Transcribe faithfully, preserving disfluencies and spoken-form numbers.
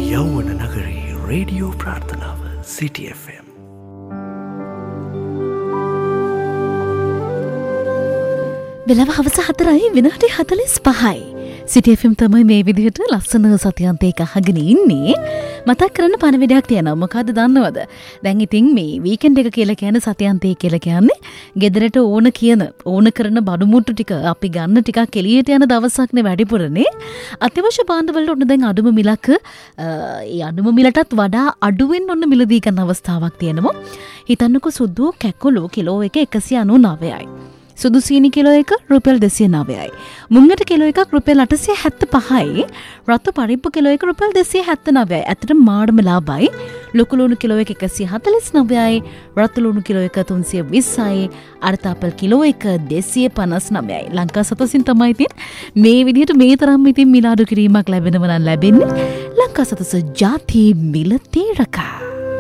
යෞවන නගරේ රේඩියෝ ප්‍රාර්ථනාව සිටි එෆ් එම්. වෙලාව හවස හතරයි විනාඩි හතළිස් පහයි. සිටි එෆ් එම් තමයි මේ විදිහට ලස්සන සතියන්තයක අහගෙන ඉන්නේ. මතක් කරන්න පණවිඩයක් තියෙනවා. මොකද්ද දන්නවද? දැන් ඉතින් මේ වීකෙන්ඩ් එක කියලා කියන්නේ සතියන්තය කියලා කියන්නේ ගෙදරට ඕන කියන ඕන කරන බඩු මුට්ටු ටික අපි ගන්න ටිකක් එළියට යන දවසක් නේ වැඩිපුරනේ. අත්‍යවශ්‍ය භාණ්ඩ වලට ඔන්න දැන් අඩුම මිලක ඒ අඩුම මිලටත් වඩා අඩුවෙන් ඔන්න මිල දී ගන්න අවස්ථාවක් තියෙනවා. හිතන්නකෝ සුදු කැකුළු කිලෝ එක එකසිය අනූ නවයයි. සුදු සීනි කිලෝ එක රුපියල් දෙසිය නවයයි. මුංගට කිලෝ එකක් රුපියල් අටසිය හැත්තෑපහයි. රතු පරිප්පු කිලෝ එක රුපියල් දෙසිය හැත්තෑනවයයි. ඇත්තටම මාඩම ලාභයි. ලොකු ලුණු කිලෝ එක එකසිය හතළිස් නවයයි. රතු ලුණු කිලෝ එක තුන්සිය විස්සයි. අර්ථාපල් කිලෝ එක දෙසිය පනස් නවයයි. ලංකා සතසින් තමයි ඉතින් මේ විදිහට මේ තරම් ඉතින් මිල අඩු කිරීමක් ලැබෙනවා නම් ලැබෙන්නේ ලංකා සතස ජාති මිල තීරක.